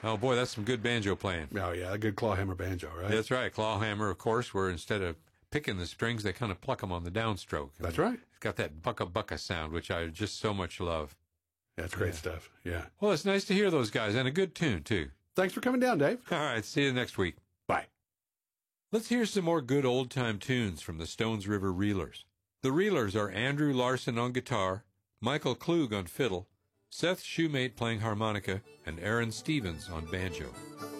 Oh, boy, that's some good banjo playing. Oh, yeah, a good clawhammer banjo, right? That's right. Clawhammer, of course, where instead of picking the strings, they kind of pluck them on the downstroke. That's right. It's got that bucka-bucka sound, which I just so much love. That's great stuff, yeah. Well, it's nice to hear those guys, and a good tune, too. Thanks for coming down, Dave. All right, see you next week. Bye. Let's hear some more good old-time tunes from the Stones River Reelers. The Reelers are Andrew Larson on guitar, Michael Klug on fiddle, Seth Shoemate playing harmonica, and Aaron Stevens on banjo.